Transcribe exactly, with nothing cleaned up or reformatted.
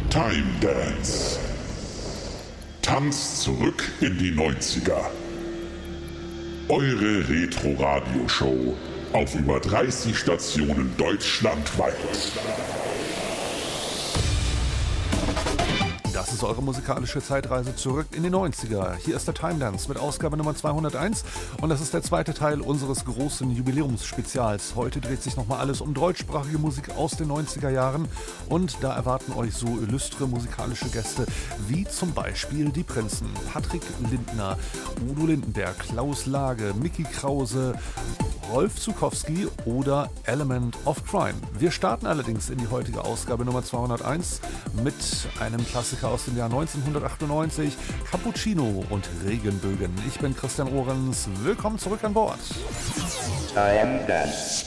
Time Dance. Tanzt zurück in die neunziger. Eure Retro-Radio-Show auf über dreißig Stationen deutschlandweit. Das ist eure musikalische Zeitreise zurück in die neunziger. Hier ist der Time Dance mit Ausgabe Nummer zweihunderteins und das ist der zweite Teil unseres großen Jubiläumsspezials. Heute dreht sich nochmal alles um deutschsprachige Musik aus den neunziger Jahren und da erwarten euch so illustre musikalische Gäste wie zum Beispiel die Prinzen Patrick Lindner, Udo Lindenberg, Klaus Lage, Mickey Krause, Rolf Zukowski oder Element of Crime. Wir starten allerdings in die heutige Ausgabe Nummer zweihunderteins mit einem Klassiker aus dem Jahr neunzehnhundertachtundneunzig, Cappuccino und Regenbögen. Ich bin Christian Ohrens, willkommen zurück an Bord. Time Dance.